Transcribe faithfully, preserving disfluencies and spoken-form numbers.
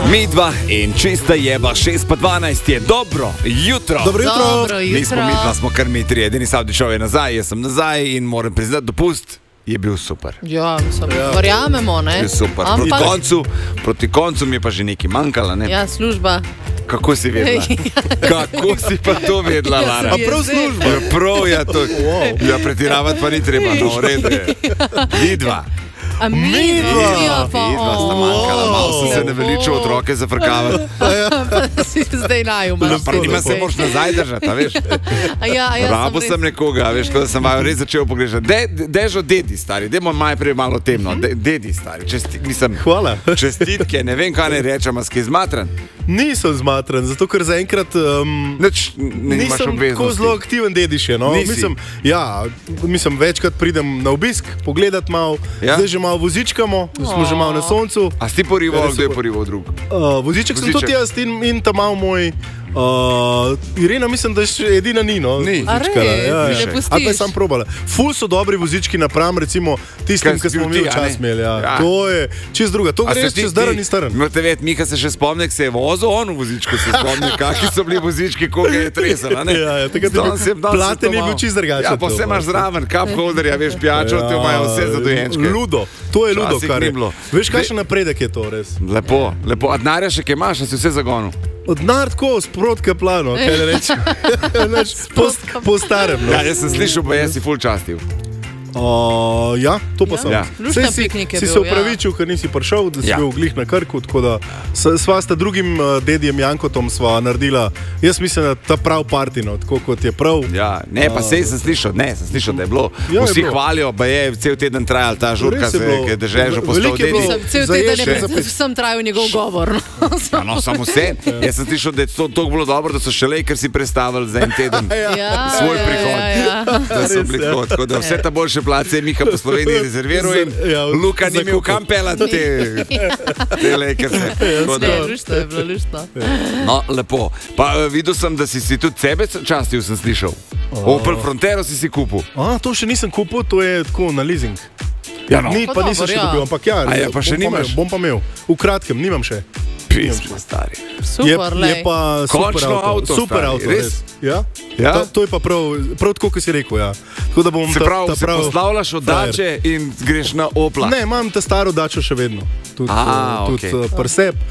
Midva in čista jeba, šest pa dvanajst je dobro jutro. Dobro jutro. Dobro jutro. Nismo midva, smo kar mi tri. Edini Savdi šel je nazaj, jaz sem nazaj in moram priznati, dopust je bil super. Ja, mislim, ja. Verjamemo, ne? Je super. Proti Ampak... koncu, proti koncu mi je pa že nekaj manjkalo, ne? Ja, služba. Kako si vedela? Kako si pa to vedela, Lara? A prav služba? Ja, prav, ja, to. Wow. Ja, pretiravati pa ni treba, no, v redu je. Midva. A mi Midva. Midva pa, Midva sta manjkala, malo sem se naveličal otroke zafrkavati. Pa si zdaj najumaš. Pa nima se moraš nazaj držati, a veš? A ja, a ja, Rabo sem nekoga, veš, tako da sem vaju res začel pogrešati. De, dežo dedi stari, dajmo najprej malo temno. De, dedi stari, Česti, mislim, Hvala. čestitke, ne vem, kaj ne rečem, a si zmatran. Nisem zmatran, zato ker zaenkrat um, Nič, ne imaš nisem tako obveznosti. zelo aktiven dediš. Je, no? Nisi. mislim, ja, mislim, večkrat pridem na obisk, pogledat malo, Ja? zdaj že malo vozičkamo, smo že malo na soncu. A si porival, Res kdo je super. porival drug? Uh, voziček sem Voziček. tudi jaz in, in ta mal moj. Uh, Irena, mislim, da je še edina ni. No, Ni. A vozička, res? ja, Ne ja. pustiš? Ali pa je sam probala. Ful so dobri vozički napram, recimo tistim, Kaj ki si smo bil mi ti, a včasih ne? imeli. Ja. Ja. To je čist druga. To A greš se ti čez daran in staran. Morate vedeti, Miha se še spomni, se je vozil on v vozičku, se spomni, kakšni so bili vozički, koga je tresala, ne? Ja, ja, takrat je bil- Danes danes platen to je bil malo. čisto drugačen Ja, pa to, vse imaš no. zraven, cup holderja, veš, pijačo, te imajo vse za dojenčke. Ludo, to je ludo, Včasih kar ni je. bilo. Veš, kakšen napredek je to res? Lepo, lepo. A denarja še kaj imaš, a si vse zagonil? Odnar tako, sprotka plano, kaj ne rečem. Nač, po, po starem. No. Ja, jaz sem slišal, pa jaz si ful častil. Uh, ja, to pa sem. Ja. Lušten Saj si, piknik je si bil, se upravičil, ker nisi prišel, da si Ja. bil glih na Krku, tako da s- sva sta drugim uh, dedijem Jankotom sva naredila, jaz mislim, da ta prav partino, tako kot je prav. Ja, ne, pa sej sem slišal, ne, sem slišal, da je bilo. Ja, je Vsi bilo. hvalijo, pa je cel teden trajal ta žurka, Res je se bilo. je dežežo postal Veliko je dedi. bilo. Cel teden je Zaješ- predvsem trajal njegov govor. no. Ja, no, samo vse. Jaz sem slišal, da je to tako bilo dobro, da so šele, ker si predstavili za en teden. Ja, Svoj ja, prihod. Ja, ja. Da so bili Res, ja. tako, tako da vse ta boljše place je Miha po Sloveniji rezerviral in Za- ja, Luka ni za imel kupo. kam pelati te, te Lakerse. Tako da- Ne, luštno je bilo, luštno. No, lepo. Pa eh, videl sem, da si si tudi sebe častil, sem slišal. Opel Frontero si si kupil. A, to še nisem kupil, to je tako na leasing. Ja, no. Ni, Pa pa nisem dobro, še ja. dobil, ampak ja, A ja, pa še bom nimaš? imel, bom pa imel. V kratkem, nimam še. Pismo, stari. Je, Super, je lej. pa super Končno avto. avto, super stari, avto, res? res. Ja? Ja? To, to je pa prav, prav tako, kot si rekel. Ja. Tako da bom Se ta, pravi, ta se prav poslavljaš od frajer. dače in greš na Opla. Ne, imam ta staro dačo še vedno. Tudi, A, tudi okej. okay. Prsep.